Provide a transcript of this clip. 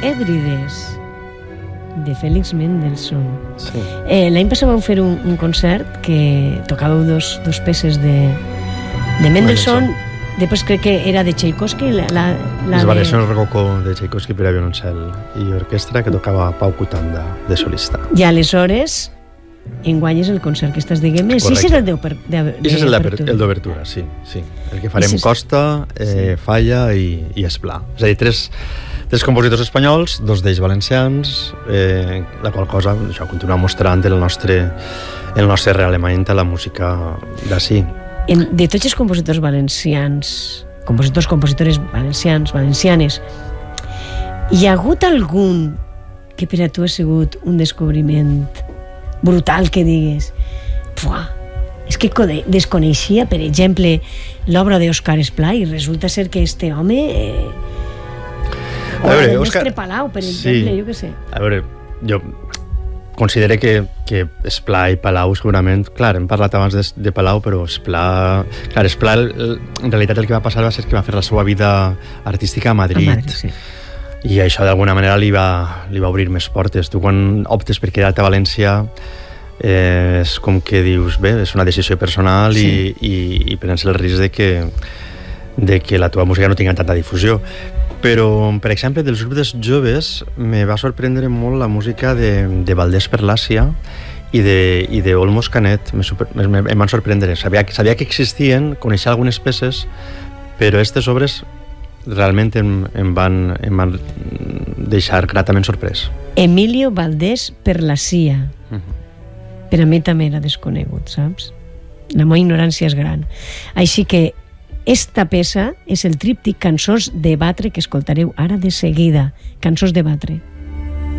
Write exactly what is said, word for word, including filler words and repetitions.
Hèbrides, de Félix Mendelssohn. Sí. Eh, L'any passat vau fer un, un concert que tocàveu dos, dos peces de, de Mendelssohn. Després crec que era de Tchaikovsky. La, la, la Les de... variacions rococó de Tchaikovsky per a violoncel i orquestra, que tocava Pau Cutanda, de solista. I aleshores enguany és el concert que estàs diguem. Sí, és el d'obertura. És el d'obertura, sí, sí. El que farem Costa, eh, Falla i, i Esplà. És a dir, tres, tres compositors espanyols, dos d'ells valencians, eh, la qual cosa això continua mostrant el nostre, el nostre realement a la música d'ací. De tots els compositors valencians, compositors, compositores valencians, valencianes, hi ha hagut algun que per a tu ha sigut un descobriment brutal, que digues Pua, és que desconeixia, per exemple, l'obra d'Òscar Esplà i resulta ser que este home eh, o la de Mestre Palau, per exemple, sí. Jo què sé. A veure, jo considero que, que Esplà i Palau segurament, clar, hem parlat abans de, de Palau, però Esplà, clar, Esplà en realitat el que va passar va ser que va fer la seva vida artística a Madrid, a Madrid sí. I això d'alguna manera li va, li va obrir més portes. Tu quan optes per quedar-te a València eh, és com que dius, bé, és una decisió personal sí. i, i, i prens el risc de que, de que la teva música no tinga tanta difusió. Però, per exemple, dels grups joves me va sorprendre molt la música de, de Valdés Perlàcia i de, i de Olmos Canet. Me, super, me, em van sorprendre. Sabia, sabia que existien, coneixia algunes peces, però aquestes obres realment em, em, van, em van deixar gratament sorprès. Emilio Valdés Perlàcia. Uh-huh. Per a mi també era desconegut, saps? La meva ignorància és gran. Així que esta peça és el tríptic Cançons de Batre que escoltareu ara de seguida. Cançons de Batre.